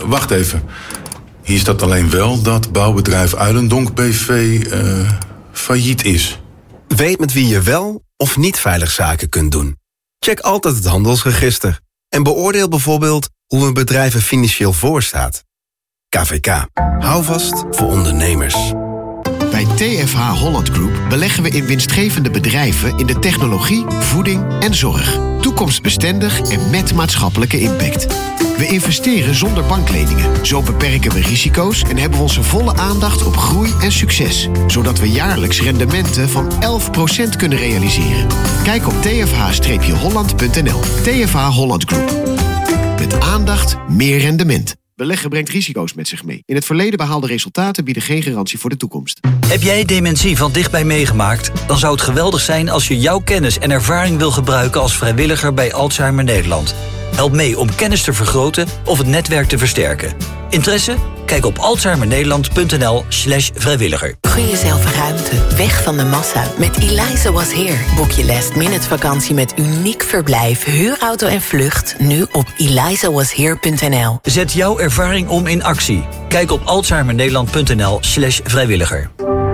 wacht even. Hier staat alleen wel dat bouwbedrijf Uilendonk BV failliet is. Weet met wie je wel of niet veilig zaken kunt doen. Check altijd het handelsregister. En beoordeel bijvoorbeeld hoe een bedrijf er financieel voor staat. KVK. Hou vast voor ondernemers. Bij TFH Holland Group beleggen we in winstgevende bedrijven in de technologie, voeding en zorg. Toekomstbestendig en met maatschappelijke impact. We investeren zonder bankleningen. Zo beperken we risico's en hebben we onze volle aandacht op groei en succes. Zodat we jaarlijks rendementen van 11% kunnen realiseren. Kijk op tfh-holland.nl. TFH Holland Group. Met aandacht meer rendement. Beleggen brengt risico's met zich mee. In het verleden behaalde resultaten bieden geen garantie voor de toekomst. Heb jij dementie van dichtbij meegemaakt? Dan zou het geweldig zijn als je jouw kennis en ervaring wil gebruiken als vrijwilliger bij Alzheimer Nederland. Help mee om kennis te vergroten of het netwerk te versterken. Interesse? Kijk op alzheimernederland.nl/vrijwilliger. Gun jezelf ruimte, weg van de massa. Met Eliza Was Here. Boek je last-minute vakantie met uniek verblijf, huurauto en vlucht nu op elizawashere.nl. Zet jouw ervaring om in actie. Kijk op alzheimernederland.nl/vrijwilliger.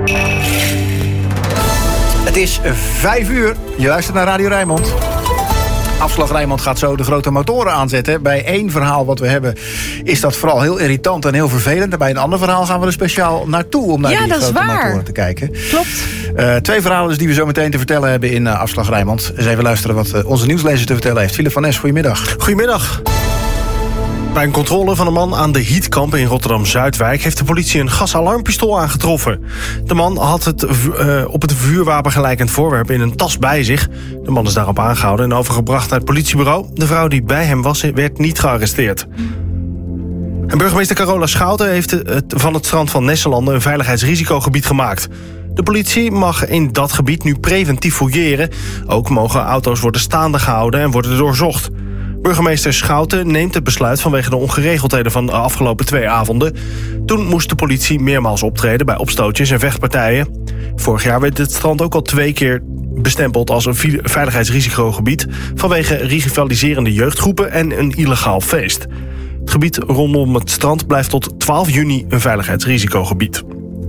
Het is 5:00. Je luistert naar Radio Rijnmond. Afslag Rijnmond gaat zo de grote motoren aanzetten. Bij één verhaal wat we hebben is dat vooral heel irritant en heel vervelend. En bij een ander verhaal gaan we er speciaal naartoe om naar die grote motoren te kijken. Klopt. 2 verhalen dus die we zo meteen te vertellen hebben in Afslag Rijnmond. Eens even luisteren wat onze nieuwslezer te vertellen heeft. Philip van Nes, goedemiddag. Goedemiddag. Bij een controle van een man aan de Hietkamp in Rotterdam-Zuidwijk heeft de politie een gasalarmpistool aangetroffen. De man had het op het vuurwapen gelijkend voorwerp in een tas bij zich. De man is daarop aangehouden en overgebracht naar het politiebureau. De vrouw die bij hem was, werd niet gearresteerd. En burgemeester Carola Schouten heeft van het strand van Nesselanden een veiligheidsrisicogebied gemaakt. De politie mag in dat gebied nu preventief fouilleren. Ook mogen auto's worden staande gehouden en worden doorzocht. Burgemeester Schouten neemt het besluit vanwege de ongeregeldheden van de afgelopen 2 avonden. Toen moest de politie meermaals optreden bij opstootjes en vechtpartijen. Vorig jaar werd het strand ook al 2 keer bestempeld als een veiligheidsrisicogebied vanwege rivaliserende jeugdgroepen en een illegaal feest. Het gebied rondom het strand blijft tot 12 juni een veiligheidsrisicogebied.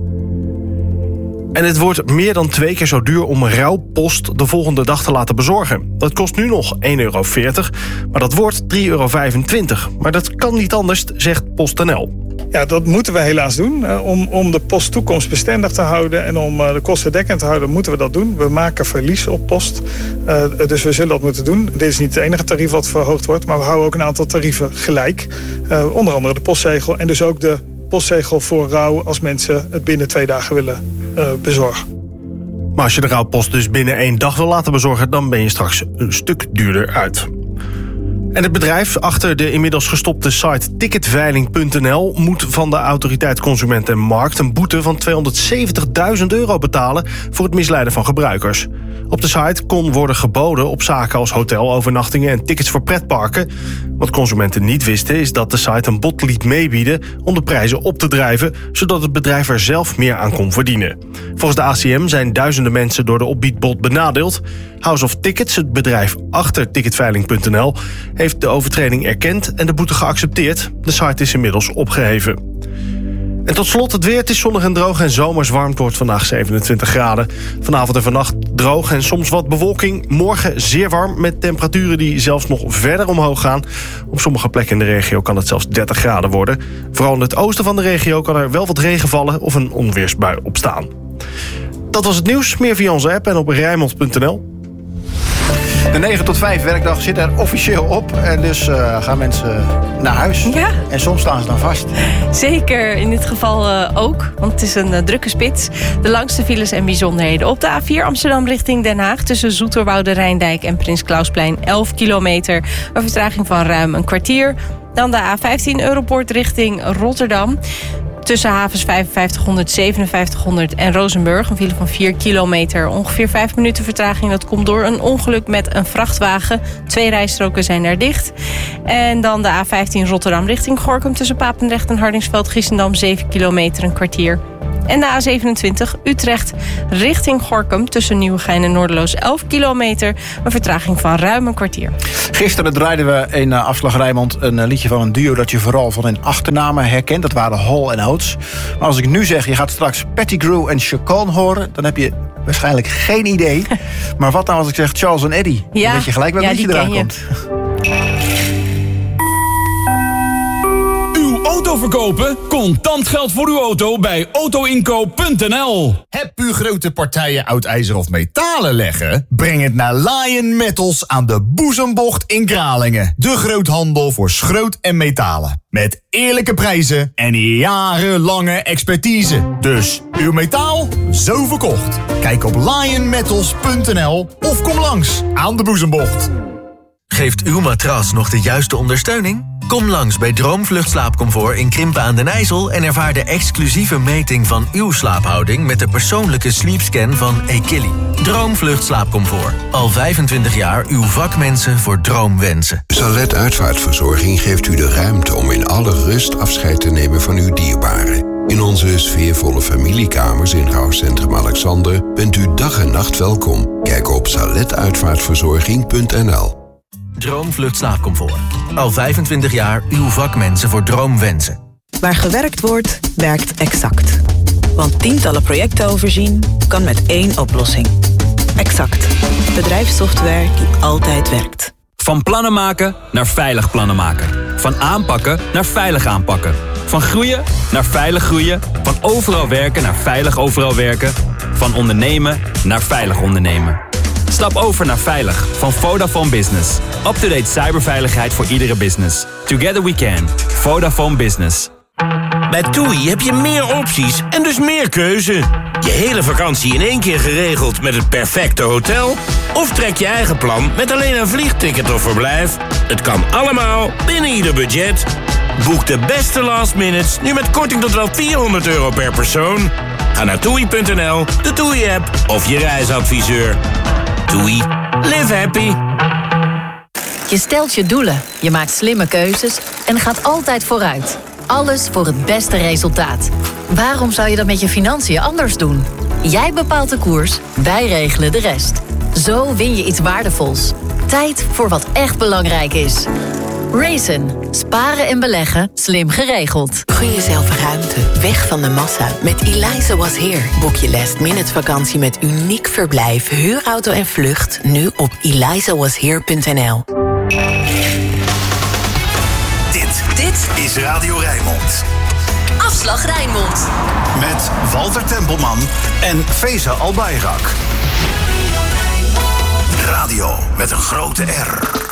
En het wordt meer dan 2 keer zo duur om rouwpost de volgende dag te laten bezorgen. Dat kost nu nog €1,40, maar dat wordt €3,25. Maar dat kan niet anders, zegt PostNL. Ja, dat moeten we helaas doen. Om de post toekomstbestendig te houden en om de kosten dekkend te houden, moeten we dat doen. We maken verlies op post, dus we zullen dat moeten doen. Dit is niet het enige tarief wat verhoogd wordt, maar we houden ook een aantal tarieven gelijk. Onder andere de postzegel en dus ook de postzegel voor rouw als mensen het binnen 2 dagen willen bezorgen. Maar als je de rouwpost dus binnen 1 dag wil laten bezorgen, dan ben je straks een stuk duurder uit. En het bedrijf achter de inmiddels gestopte site ticketveiling.nl moet van de Autoriteit Consument en Markt een boete van €270.000 betalen voor het misleiden van gebruikers. Op de site kon worden geboden op zaken als hotelovernachtingen en tickets voor pretparken. Wat consumenten niet wisten is dat de site een bod liet meebieden om de prijzen op te drijven, zodat het bedrijf er zelf meer aan kon verdienen. Volgens de ACM zijn duizenden mensen door de opbiedbod benadeeld. House of Tickets, het bedrijf achter ticketveiling.nl, heeft de overtreding erkend en de boete geaccepteerd. De site is inmiddels opgeheven. En tot slot het weer. Het is zonnig en droog en zomers warm. Het wordt vandaag 27 graden. Vanavond en vannacht droog en soms wat bewolking. Morgen zeer warm met temperaturen die zelfs nog verder omhoog gaan. Op sommige plekken in de regio kan het zelfs 30 graden worden. Vooral in het oosten van de regio kan er wel wat regen vallen of een onweersbui opstaan. Dat was het nieuws. Meer via onze app en op Rijnmond.nl. De 9 tot 5 werkdag zit er officieel op. En dus gaan mensen naar huis. Ja. En soms staan ze dan vast. Zeker, in dit geval ook. Want het is een drukke spits. De langste files en bijzonderheden. Op de A4 Amsterdam richting Den Haag. Tussen Zoeterwoude, Rijndijk en Prins Klausplein 11 kilometer. Een vertraging van ruim een kwartier. Dan de A15 Europoort richting Rotterdam. Tussen havens 5500, 5700 en Rozenburg. Een file van 4 kilometer. Ongeveer 5 minuten vertraging. Dat komt door een ongeluk met een vrachtwagen. 2 rijstroken zijn daar dicht. En dan de A15 Rotterdam richting Gorinchem. Tussen Papendrecht en Hardingsveld-Giessendam 7 kilometer, een kwartier. En de A27 Utrecht richting Gorinchem tussen Nieuwegein en Noorderloos 11 kilometer. Een vertraging van ruim een kwartier. Gisteren draaiden we in Afslag Rijnmond een liedje van een duo dat je vooral van hun achternamen herkent. Dat waren Hall en Oates. Maar als ik nu zeg, je gaat straks Pettigrew en Chacon horen, dan heb je waarschijnlijk geen idee. Maar wat nou als ik zeg Charles en Eddie? Dan weet je gelijk welk liedje eraan komt. Auto verkopen? Contant geld voor uw auto bij autoinkoop.nl. Heb u grote partijen oud ijzer of metalen leggen? Breng het naar Lion Metals aan de Boezembocht in Kralingen. De groothandel voor schroot en metalen. Met eerlijke prijzen en jarenlange expertise. Dus uw metaal, zo verkocht. Kijk op lionmetals.nl of kom langs aan de Boezembocht. Geeft uw matras nog de juiste ondersteuning? Kom langs bij Droomvlucht Slaapcomfort in Krimpen aan den IJssel en ervaar de exclusieve meting van uw slaaphouding met de persoonlijke sleepscan van Equilly. Droomvlucht Slaapcomfort. Al 25 jaar uw vakmensen voor droomwensen. Salet Uitvaartverzorging geeft u de ruimte om in alle rust afscheid te nemen van uw dierbaren. In onze sfeervolle familiekamers in Rouwcentrum Alexander bent u dag en nacht welkom. Kijk op saletuitvaartverzorging.nl. Droomvlucht Slaapcomfort. Al 25 jaar uw vakmensen voor droomwensen. Waar gewerkt wordt, werkt Exact. Want tientallen projecten overzien kan met één oplossing. Exact. Bedrijfssoftware die altijd werkt. Van plannen maken naar veilig plannen maken. Van aanpakken naar veilig aanpakken. Van groeien naar veilig groeien. Van overal werken naar veilig overal werken. Van ondernemen naar veilig ondernemen. Stap over naar Veilig van Vodafone Business. Up-to-date cyberveiligheid voor iedere business. Together we can. Vodafone Business. Bij TUI heb je meer opties en dus meer keuze. Je hele vakantie in één keer geregeld met het perfecte hotel? Of trek je eigen plan met alleen een vliegticket of verblijf? Het kan allemaal binnen ieder budget. Boek de beste last minutes nu met korting tot wel €400 per persoon. Ga naar TUI.nl, de TUI-app of je reisadviseur. TUI. Live happy. Je stelt je doelen, je maakt slimme keuzes en gaat altijd vooruit. Alles voor het beste resultaat. Waarom zou je dat met je financiën anders doen? Jij bepaalt de koers, wij regelen de rest. Zo win je iets waardevols. Tijd voor wat echt belangrijk is. Raisin. Sparen en beleggen. Slim geregeld. Gun jezelf ruimte. Weg van de massa. Met Eliza Was Here. Boek je last-minute vakantie met uniek verblijf, huurauto en vlucht. Nu op elizawasheer.nl. Dit is Radio Rijnmond. Afslag Rijnmond. Met Walter Tempelman en Feza Albayrak. Radio met een grote R.